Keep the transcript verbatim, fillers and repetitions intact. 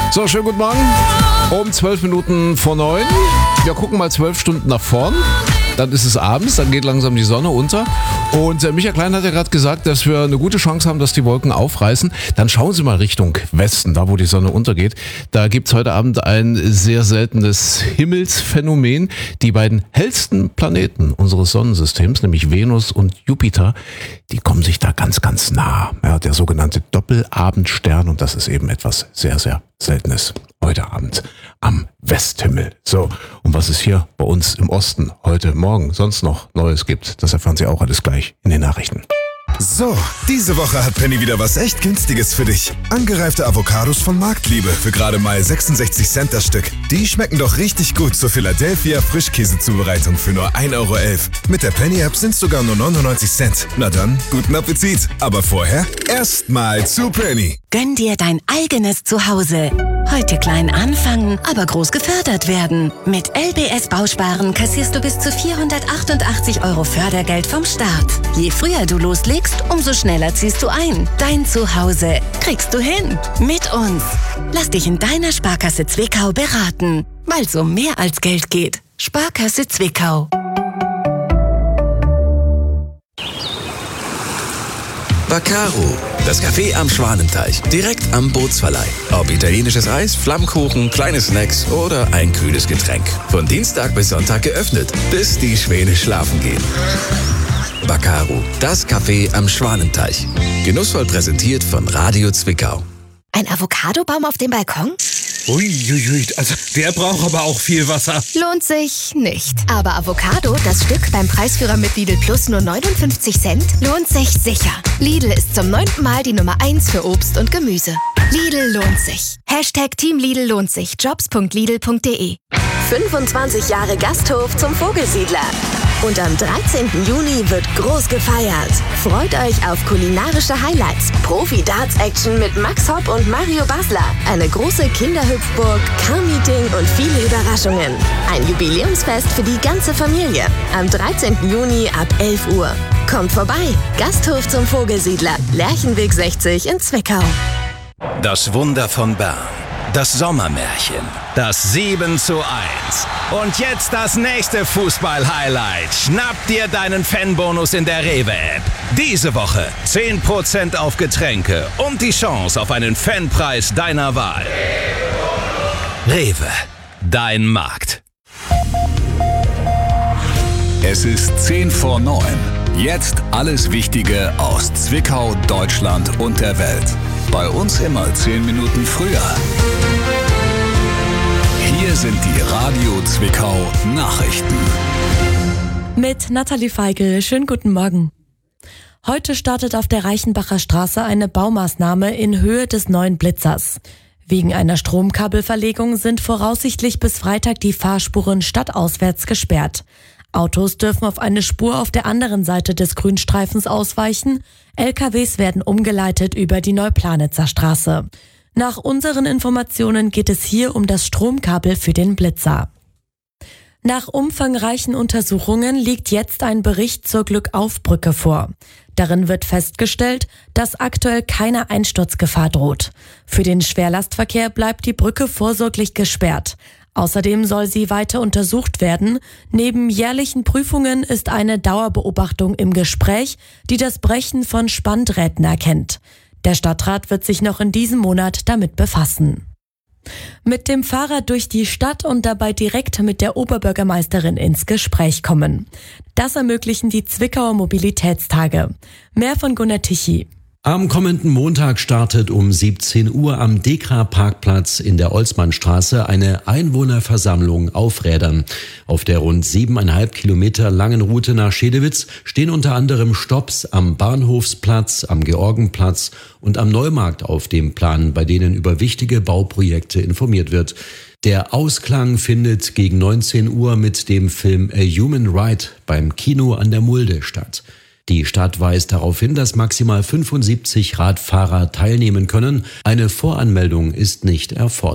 So, schönen guten Morgen. Um zwölf Minuten vor neun. Wir gucken mal zwölf Stunden nach vorn. Dann ist es abends, dann geht langsam die Sonne unter. Und äh, Michael Klein hat ja gerade gesagt, dass wir eine gute Chance haben, dass die Wolken aufreißen. Dann schauen Sie mal Richtung Westen, da wo die Sonne untergeht. Da gibt's heute Abend ein sehr seltenes Himmelsphänomen. Die beiden hellsten Planeten unseres Sonnensystems, nämlich Venus und Jupiter, die kommen sich da ganz, ganz nah. Ja, der sogenannte Doppelabendstern, und das ist eben etwas sehr, sehr Seltenes heute Abend am Westhimmel. So, und was es hier bei uns im Osten heute Morgen sonst noch Neues gibt, das erfahren Sie auch alles gleich in den Nachrichten. So, diese Woche hat Penny wieder was echt Günstiges für dich. Angereifte Avocados von Marktliebe für gerade mal sechsundsechzig Cent das Stück. Die schmecken doch richtig gut zur Philadelphia Frischkäsezubereitung für nur ein Euro elf. Mit der Penny-App sind es sogar nur neunundneunzig Cent. Na dann, guten Appetit. Aber vorher erstmal zu Penny. Gönn dir dein eigenes Zuhause. Heute klein anfangen, aber groß gefördert werden. Mit L B S Bausparen kassierst du bis zu vierhundertachtundachtzig Euro Fördergeld vom Staat. Je früher du loslegst, umso schneller ziehst du ein. Dein Zuhause kriegst du hin. Mit uns. Lass dich in deiner Sparkasse Zwickau beraten. Weil es um mehr als Geld geht. Sparkasse Zwickau. Vaccaro, das Café am Schwanenteich, direkt am Bootsverleih. Ob italienisches Eis, Flammkuchen, kleine Snacks oder ein kühles Getränk. Von Dienstag bis Sonntag geöffnet, bis die Schwäne schlafen gehen. Vaccaro, das Café am Schwanenteich. Genussvoll präsentiert von Radio Zwickau. Ein Avocadobaum auf dem Balkon? Uiuiui, also der braucht aber auch viel Wasser. Lohnt sich nicht. Aber Avocado, das Stück beim Preisführer mit Lidl Plus nur neunundfünfzig Cent, lohnt sich sicher. Lidl ist zum neunten Mal die Nummer eins für Obst und Gemüse. Lidl lohnt sich. Hashtag Team Lidl lohnt sich. Jobs punkt lidl punkt de. fünfundzwanzig Jahre Gasthof zum Vogelsiedler. Und am dreizehnten Juni wird groß gefeiert. Freut euch auf kulinarische Highlights, Profi-Darts-Action mit Max Hopp und Mario Basler, eine große Kinderhüpfburg, Car-Meeting und viele Überraschungen. Ein Jubiläumsfest für die ganze Familie. Am dreizehnten Juni ab elf Uhr. Kommt vorbei. Gasthof zum Vogelsiedler, Lerchenweg sechzig in Zwickau. Das Wunder von Bern. Das Sommermärchen. Das sieben zu eins. Und jetzt das nächste Fußball-Highlight. Schnapp dir deinen Fanbonus in der Rewe-App. Diese Woche zehn Prozent auf Getränke und die Chance auf einen Fanpreis deiner Wahl. Rewe, dein Markt. Es ist zehn vor neun. Jetzt alles Wichtige aus Zwickau, Deutschland und der Welt. Bei uns immer zehn Minuten früher. Hier sind die Radio Zwickau Nachrichten. Mit Nathalie Feigl, schönen guten Morgen. Heute startet auf der Reichenbacher Straße eine Baumaßnahme in Höhe des neuen Blitzers. Wegen einer Stromkabelverlegung sind voraussichtlich bis Freitag die Fahrspuren stadtauswärts gesperrt. Autos dürfen auf eine Spur auf der anderen Seite des Grünstreifens ausweichen. L K Ws werden umgeleitet über die Neuplanitzer Straße. Nach unseren Informationen geht es hier um das Stromkabel für den Blitzer. Nach umfangreichen Untersuchungen liegt jetzt ein Bericht zur Glückauf-Brücke vor. Darin wird festgestellt, dass aktuell keine Einsturzgefahr droht. Für den Schwerlastverkehr bleibt die Brücke vorsorglich gesperrt. Außerdem soll sie weiter untersucht werden. Neben jährlichen Prüfungen ist eine Dauerbeobachtung im Gespräch, die das Brechen von Spanndrähten erkennt. Der Stadtrat wird sich noch in diesem Monat damit befassen. Mit dem Fahrrad durch die Stadt und dabei direkt mit der Oberbürgermeisterin ins Gespräch kommen. Das ermöglichen die Zwickauer Mobilitätstage. Mehr von Gunnar Tichy. Am kommenden Montag startet um siebzehn Uhr am Dekra-Parkplatz in der Olsmannstraße eine Einwohnerversammlung auf Rädern. Auf der rund siebeneinhalb Kilometer langen Route nach Schedewitz stehen unter anderem Stopps am Bahnhofsplatz, am Georgenplatz und am Neumarkt auf dem Plan, bei denen über wichtige Bauprojekte informiert wird. Der Ausklang findet gegen neunzehn Uhr mit dem Film A Human Right beim Kino an der Mulde statt. Die Stadt weist darauf hin, dass maximal fünfundsiebzig Radfahrer teilnehmen können. Eine Voranmeldung ist nicht erforderlich.